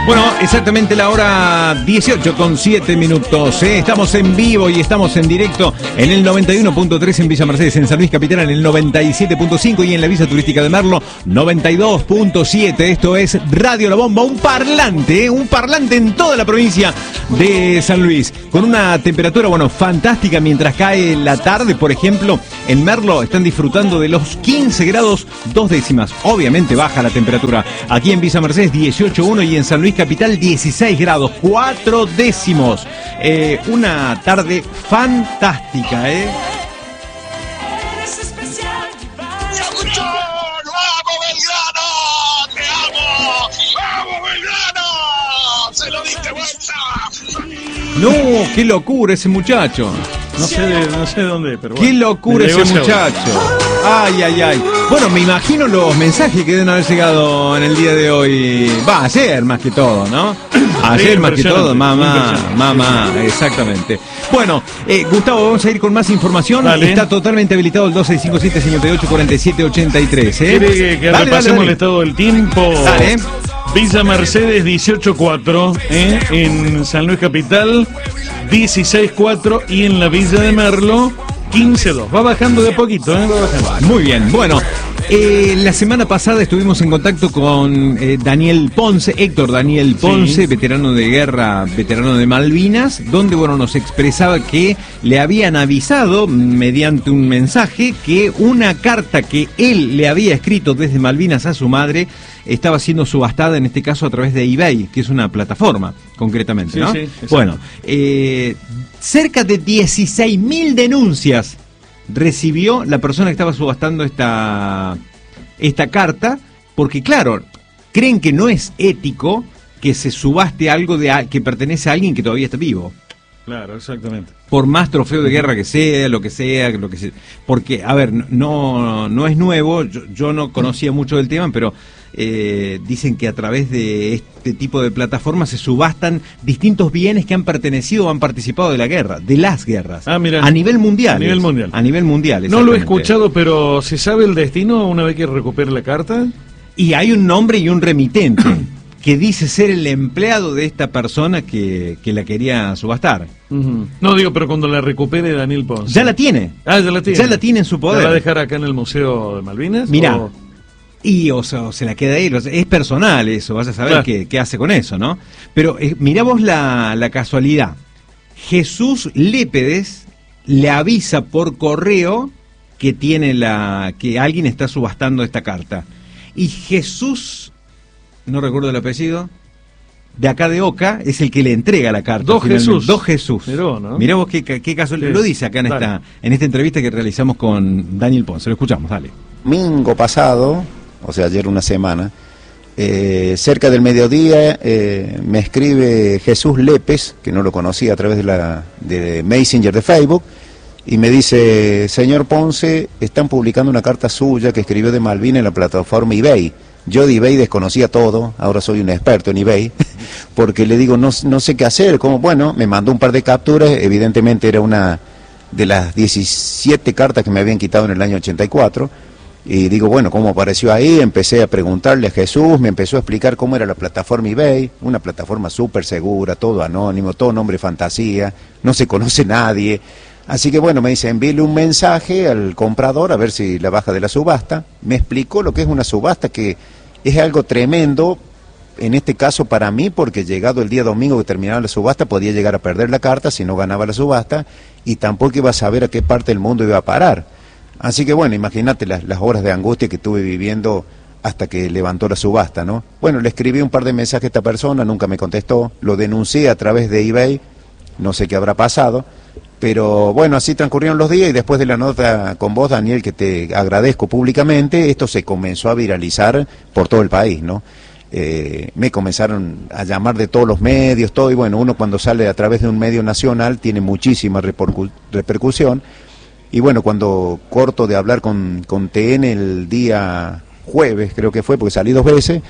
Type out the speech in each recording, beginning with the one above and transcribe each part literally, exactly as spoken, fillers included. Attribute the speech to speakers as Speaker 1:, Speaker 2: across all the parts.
Speaker 1: Bueno, exactamente la hora dieciocho con siete minutos. ¿eh? Estamos en vivo y estamos en directo en el noventa y uno punto tres en Villa Mercedes, en San Luis Capital en el noventa y siete punto cinco y en la Villa Turística de Merlo noventa y dos punto siete. Esto es Radio La Bomba, un parlante, ¿eh? un parlante en toda la provincia de San Luis, con una temperatura, bueno, fantástica mientras cae la tarde. Por ejemplo, en Merlo están disfrutando de los quince grados, dos décimas. Obviamente baja la temperatura. Aquí en Villa Mercedes dieciocho punto uno y en San Luis Capital dieciséis grados, cuatro décimos. Eh, una tarde fantástica, ¿eh? No, qué locura ese muchacho.
Speaker 2: No sé de, no sé de dónde, pero bueno.
Speaker 1: Qué locura ese muchacho. Ay, ay, ay. Bueno, me imagino los mensajes que deben haber llegado en el día de hoy. Va, ayer más que todo, ¿no? Ayer
Speaker 2: sí,
Speaker 1: más que todo, mamá, mamá, exactamente. Bueno, eh, Gustavo, vamos a ir con más información.
Speaker 2: Dale.
Speaker 1: Está totalmente habilitado el dos seis cinco siete, cinco ocho, cuatro siete ocho tres, ¿eh?
Speaker 2: ¿Quiere que, que
Speaker 1: dale,
Speaker 2: repasemos
Speaker 1: dale, dale.
Speaker 2: el estado del tiempo?
Speaker 1: Dale.
Speaker 2: Villa Mercedes dieciocho cuatro, ¿eh? En San Luis Capital dieciséis cuatro y en la Villa de Merlo quince dos. Va bajando de a poquito, ¿eh? Va bajando.
Speaker 1: Muy bien, bueno, eh, la semana pasada estuvimos en contacto con eh, Daniel Ponce, Héctor Daniel Ponce,
Speaker 2: Sí.
Speaker 1: veterano de guerra, veterano de Malvinas, donde, bueno, nos expresaba que le habían avisado mediante un mensaje que una carta que él le había escrito desde Malvinas a su madre estaba siendo subastada, en este caso a través de eBay, que es una plataforma, concretamente,
Speaker 2: Sí,
Speaker 1: ¿no?
Speaker 2: sí, exacto.
Speaker 1: Bueno, eh, cerca de dieciséis mil denuncias recibió la persona que estaba subastando esta, esta carta, porque claro, creen que no es ético que se subaste algo de a- que pertenece a alguien que todavía está vivo.
Speaker 2: Claro, exactamente.
Speaker 1: Por más trofeo de guerra que sea, lo que sea, lo que sea. Porque, a ver, no, no es nuevo, yo, yo no conocía mucho del tema, pero eh, dicen que a través de este tipo de plataformas se subastan distintos bienes que han pertenecido o han participado de la guerra, de las guerras.
Speaker 2: Ah, mira.
Speaker 1: A nivel mundial.
Speaker 2: A nivel mundial.
Speaker 1: A nivel mundial,
Speaker 2: No lo he
Speaker 1: exactamente.
Speaker 2: escuchado, pero ¿se sabe el destino una vez que recupere la carta?
Speaker 1: Y hay un nombre y un remitente que dice ser el empleado de esta persona que, que la quería subastar.
Speaker 2: Uh-huh. No, digo, pero cuando la recupere Daniel Ponce.
Speaker 1: Ya la tiene.
Speaker 2: Ah, ya la tiene.
Speaker 1: Ya la tiene en su poder.
Speaker 2: ¿La va a dejar acá en el Museo de Malvinas?
Speaker 1: Mirá.
Speaker 2: o-
Speaker 1: Y o, sea, o se la queda ahí, o sea, es personal eso, vas a saber
Speaker 2: Claro.
Speaker 1: qué, qué hace con eso, ¿no? Pero eh, mirá vos la, la casualidad. Jesús Lépedes le avisa por correo que tiene la que alguien está subastando esta carta. Y Jesús, no recuerdo el apellido, de acá de Oca, es el que le entrega la carta.
Speaker 2: Dos
Speaker 1: finalmente.
Speaker 2: Jesús.
Speaker 1: Dos Jesús.
Speaker 2: Miró, ¿no?
Speaker 1: Mirá vos qué, qué casualidad.
Speaker 2: Sí.
Speaker 1: Lo dice acá en
Speaker 2: Dale.
Speaker 1: esta, en esta entrevista que realizamos con Daniel Ponce. Lo escuchamos, dale.
Speaker 3: Domingo pasado, o sea, ayer una semana, eh, cerca del mediodía, eh, me escribe Jesús Lépez, que no lo conocía a través de la de Messenger de Facebook, y me dice: señor Ponce, están publicando una carta suya que escribió de Malvinas en la plataforma eBay. Yo de eBay desconocía todo, ahora soy un experto en eBay, porque le digo, no, no sé qué hacer, como bueno, me mandó un par de capturas, evidentemente era una de las diecisiete cartas que me habían quitado en el año ochenta y cuatro, y digo, bueno, ¿cómo apareció ahí? Empecé a preguntarle a Jesús, me empezó a explicar cómo era la plataforma eBay, una plataforma súper segura, todo anónimo, todo nombre fantasía, no se conoce nadie. Así que bueno, me dice, envíele un mensaje al comprador a ver si la baja de la subasta. Me explicó lo que es una subasta, que es algo tremendo, en este caso para mí, porque llegado el día domingo que terminaba la subasta, podía llegar a perder la carta si no ganaba la subasta, y tampoco iba a saber a qué parte del mundo iba a parar. Así que bueno, imagínate las, las horas de angustia que estuve viviendo hasta que levantó la subasta, ¿no? Bueno, le escribí un par de mensajes a esta persona, nunca me contestó, lo denuncié a través de eBay, no sé qué habrá pasado, pero bueno, así transcurrieron los días y después de la nota con vos, Daniel, que te agradezco públicamente, esto se comenzó a viralizar por todo el país, ¿no? Eh, me comenzaron a llamar de todos los medios, todo, y bueno, uno cuando sale a través de un medio nacional tiene muchísima repercu- repercusión, y bueno, cuando corto de hablar con, con T N el día jueves, creo que fue, porque salí dos veces,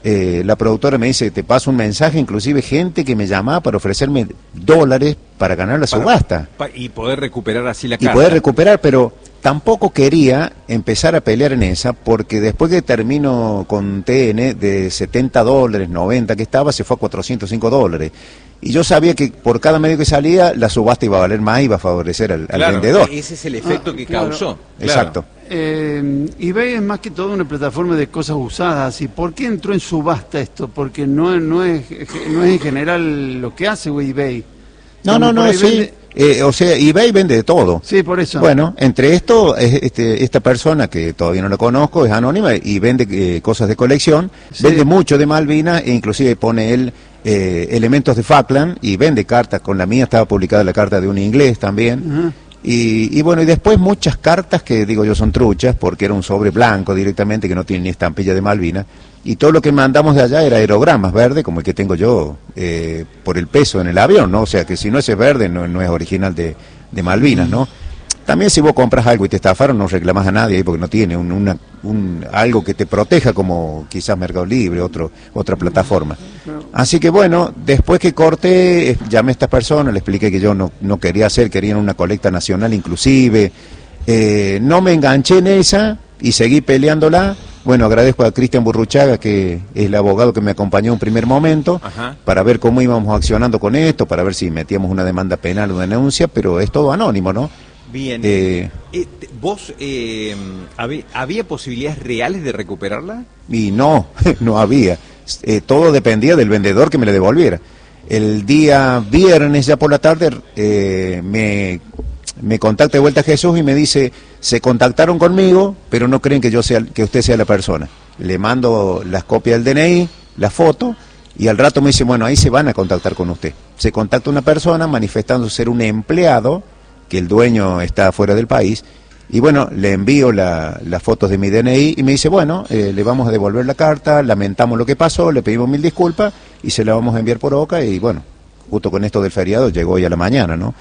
Speaker 3: eh, la productora me dice, te paso un mensaje, inclusive gente que me llamaba para ofrecerme dólares para ganar la
Speaker 1: Para-
Speaker 3: subasta.
Speaker 1: pa- y poder recuperar así la
Speaker 3: Y
Speaker 1: carta.
Speaker 3: poder recuperar, pero tampoco quería empezar a pelear en esa, porque después que termino con T N de setenta dólares, noventa que estaba, se fue a cuatrocientos cinco dólares. Y yo sabía que por cada medio que salía, la subasta iba a valer más, iba a favorecer al, al
Speaker 1: Claro,
Speaker 3: vendedor.
Speaker 1: ese es el efecto
Speaker 4: Ah,
Speaker 1: que
Speaker 4: claro.
Speaker 1: causó.
Speaker 3: Exacto.
Speaker 4: Eh, eBay es más que todo una plataforma de cosas usadas. ¿Y por qué entró en subasta esto? Porque no, no, es, no es en general lo que hace eBay.
Speaker 3: No, no,
Speaker 4: Digamos,
Speaker 3: no,
Speaker 4: por ahí
Speaker 3: sí.
Speaker 4: vende-
Speaker 3: Eh, o sea, eBay vende de todo.
Speaker 4: Sí, por eso.
Speaker 3: Bueno, entre esto, es- este, esta persona que todavía no la conozco, es anónima y vende eh, cosas de colección,
Speaker 4: Sí.
Speaker 3: vende mucho de Malvinas e inclusive pone él eh, elementos de Falkland y vende cartas. Con la mía estaba publicada la carta de un inglés también.
Speaker 4: Ajá.
Speaker 3: Y, y bueno, y después muchas cartas que digo yo son truchas, porque era un sobre blanco directamente que no tiene ni estampilla de Malvinas. Y todo lo que mandamos de allá era aerogramas verde, como el que tengo yo, eh, por el peso en el avión, ¿no? O sea que si no ese es verde, no, no es original de, de Malvinas, ¿no? También si vos compras algo y te estafaron, no reclamas a nadie ahí porque no tiene un, una, un, algo que te proteja como quizás Mercado Libre, otro, otra plataforma. Así que bueno, después que corté, eh, llamé a estas personas, le expliqué que yo no, no quería hacer, querían una colecta nacional inclusive. Eh, no me enganché en esa y seguí peleándola. Bueno, agradezco a Cristian Burruchaga, que es el abogado que me acompañó en un primer momento,
Speaker 1: Ajá.
Speaker 3: para ver cómo íbamos accionando con esto, para ver si metíamos una demanda penal o una denuncia, pero es todo anónimo, ¿no?
Speaker 1: Bien.
Speaker 3: Eh,
Speaker 1: Eh, te- ¿Vos eh, había, había posibilidades reales de recuperarla?
Speaker 3: Y no, no había. Eh, todo dependía del vendedor que me la devolviera. El día viernes, ya por la tarde, eh, me, me contacta de vuelta Jesús y me dice, se contactaron conmigo, pero no creen que yo sea, que usted sea la persona. Le mando las copias del D N I, la foto, y al rato me dice, bueno, ahí se van a contactar con usted. Se contacta una persona manifestando ser un empleado, que el dueño está fuera del país, y bueno, le envío la- las fotos de mi D N I y me dice, bueno, eh, le vamos a devolver la carta, lamentamos lo que pasó, le pedimos mil disculpas y se la vamos a enviar por Oca y bueno, justo con esto del feriado llegó hoy a la mañana, ¿no?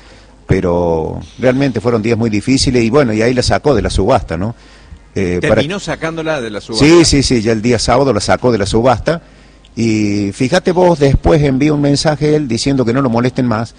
Speaker 3: Pero realmente fueron días muy difíciles y bueno, y ahí la sacó de la subasta, ¿no? Eh, para-
Speaker 1: Terminó sacándola de la subasta.
Speaker 3: Sí, sí, sí, ya el día sábado la sacó de la subasta y fíjate vos, después envió un mensaje él diciendo que no lo molesten más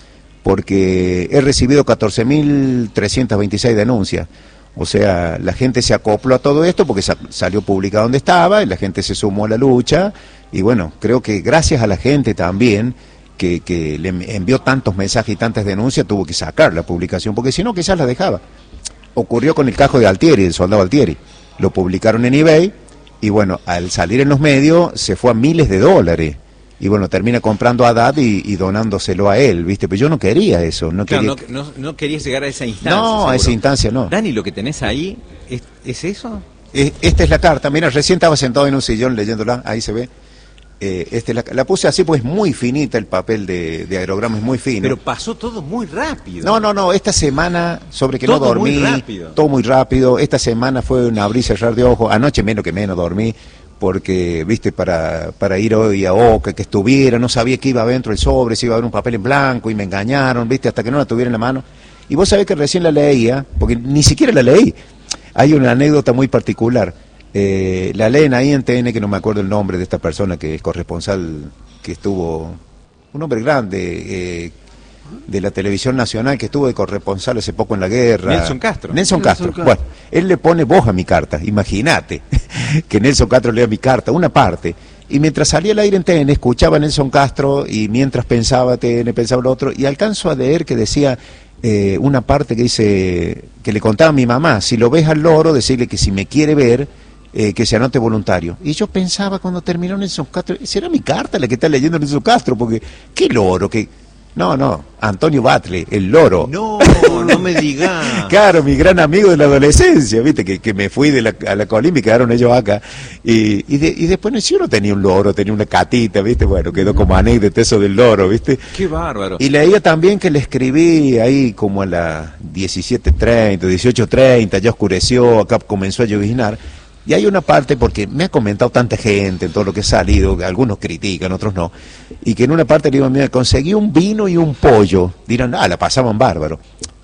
Speaker 3: porque he recibido catorce mil trescientas veintiséis denuncias. O sea, la gente se acopló a todo esto porque sa- salió publicado donde estaba y la gente se sumó a la lucha y bueno, creo que gracias a la gente también que, que le envió tantos mensajes y tantas denuncias tuvo que sacar la publicación porque si no quizás la dejaba. Ocurrió con el cajo de Altieri, el soldado Altieri. Lo publicaron en eBay y bueno, al salir en los medios se fue a miles de dólares. Y bueno, termina comprando a Haddad y, y donándoselo a él, ¿viste? Pero yo no quería eso, no
Speaker 1: Claro,
Speaker 3: quería...
Speaker 1: no, no, no querías llegar a esa instancia.
Speaker 3: No, a
Speaker 1: seguro.
Speaker 3: esa instancia no.
Speaker 1: Dani, lo que tenés ahí, ¿es, es eso?
Speaker 3: Eh, Esta es la carta, mira, recién estaba sentado en un sillón leyéndola, ahí se ve. Eh, este, la, la puse así, pues muy finita el papel de, de aerograma, es muy fino.
Speaker 1: Pero pasó todo muy rápido.
Speaker 3: No, no, no, esta semana, sobre que
Speaker 1: Todo
Speaker 3: no dormí,
Speaker 1: muy rápido.
Speaker 3: todo muy rápido, esta semana fue un abrir y cerrar de ojos, anoche menos que menos dormí, porque, viste, para, para ir hoy a Oca, que estuviera, no sabía que iba adentro el sobre, si iba a haber un papel en blanco, y me engañaron, viste, hasta que no la tuviera en la mano. Y vos sabés que recién la leía, porque ni siquiera la leí, hay una anécdota muy particular. Eh, la leen ahí en T N, que no me acuerdo el nombre de esta persona que es corresponsal, que estuvo, un hombre grande, eh, de la televisión nacional, que estuvo de corresponsal hace poco en la guerra.
Speaker 1: Nelson Castro.
Speaker 3: Nelson
Speaker 4: Nelson
Speaker 3: Castro.
Speaker 4: Castro.
Speaker 3: Bueno, él le pone voz a mi carta, imagínate, que Nelson Castro lea mi carta, una parte. Y mientras salía al aire en T N, escuchaba a Nelson Castro, y mientras pensaba T N, pensaba lo otro, y alcanzo a leer que decía... Eh, una parte que dice, que le contaba a mi mamá, si lo ves al loro, decirle que si me quiere ver, eh, que se anote voluntario. Y yo pensaba cuando terminó Nelson Castro, ¿será mi carta la que está leyendo Nelson Castro? Porque, ¿qué loro? ¿Qué? No, no, Antonio Batle, el loro.
Speaker 1: No, no me digas.
Speaker 3: Claro, mi gran amigo de la adolescencia, viste, que, que me fui de la, a la Colima y quedaron ellos acá. Y, y, de, y después, no, si yo no tenía un loro, tenía una catita, viste, bueno, quedó como anécdota eso del loro, viste.
Speaker 1: Qué bárbaro.
Speaker 3: Y leía también que le escribí ahí como a las diecisiete treinta, dieciocho treinta, ya oscureció, acá comenzó a lloviznar. Y hay una parte, porque me ha comentado tanta gente en todo lo que ha salido, que algunos critican, otros no, y que en una parte le digo, mira, conseguí un vino y un pollo. Dirán, ah, la pasaban bárbaro.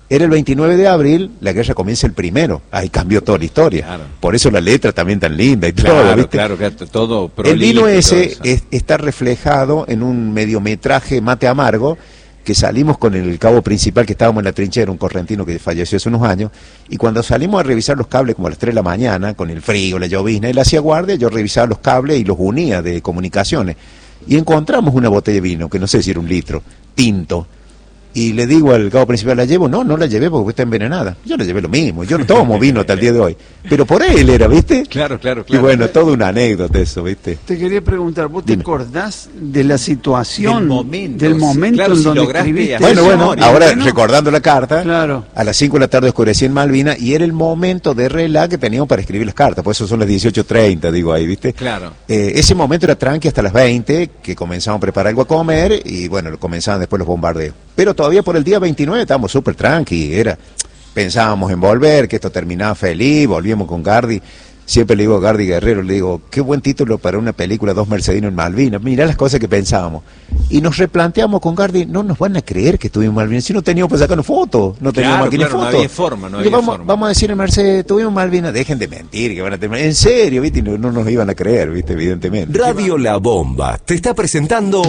Speaker 3: Era el veintinueve de abril, la guerra comienza el primero. Ahí cambió toda la historia. Claro. Por eso la letra también tan linda y
Speaker 1: claro,
Speaker 3: todo, ¿viste?
Speaker 1: Claro, claro, todo
Speaker 3: el vino ese es, está reflejado en un mediometraje Mate Amargo, que salimos con el cabo principal, que estábamos en la trinchera, un correntino que falleció hace unos años, y cuando salimos a revisar los cables como a las tres de la mañana, con el frío, la llovizna, él hacía guardia, yo revisaba los cables y los unía de comunicaciones, y encontramos una botella de vino, que no sé si era un litro, tinto, y le digo al cabo principal, ¿la llevo? No, no la llevé porque está envenenada. Yo la llevé lo mismo, yo no tomo vino hasta el día de hoy, pero por él era, ¿viste?
Speaker 1: Claro, claro, claro.
Speaker 3: Y bueno, toda una anécdota eso, ¿viste?
Speaker 4: Te quería preguntar, ¿vos
Speaker 3: Dime.
Speaker 4: te acordás de la situación,
Speaker 1: del momento,
Speaker 4: del momento
Speaker 1: claro,
Speaker 4: en
Speaker 1: si
Speaker 4: donde
Speaker 1: lograste
Speaker 4: escribiste?
Speaker 3: Bueno, bueno,
Speaker 4: Bueno,
Speaker 3: ahora
Speaker 4: bueno.
Speaker 3: recordando la carta,
Speaker 4: Claro.
Speaker 3: a las cinco de la tarde oscurecía en Malvinas y era el momento de relá que teníamos para escribir las cartas, por eso son las dieciocho treinta, digo ahí, ¿viste?
Speaker 1: Claro.
Speaker 3: Eh, ese momento era tranqui hasta las veinte, que comenzamos a preparar algo a comer y bueno, comenzaban después los bombardeos. Pero todavía por el día veintinueve estábamos súper tranqui, era, pensábamos en volver, que esto terminaba feliz, volvíamos con Gardi. Siempre le digo a Gardi Guerrero, le digo, qué buen título para una película, Dos Mercedinos en Malvinas, mirá las cosas que pensábamos. Y nos replanteamos con Gardi, no nos van a creer que estuvimos en Malvinas, si no teníamos para sacarnos fotos, no teníamos
Speaker 1: Claro,
Speaker 3: máquina de
Speaker 1: claro, no
Speaker 3: fotos.
Speaker 1: había forma, no
Speaker 3: Y
Speaker 1: había
Speaker 3: vamos,
Speaker 1: forma.
Speaker 3: vamos a decir en Mercedes, tuvimos en Malvinas, dejen de mentir, que van a terminar, en serio, ¿viste? Y no, no nos iban a creer, ¿viste? Evidentemente.
Speaker 5: Radio La Bomba te está presentando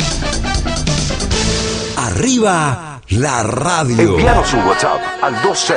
Speaker 5: Arriba la Radio.
Speaker 6: Envíanos un WhatsApp al dos seis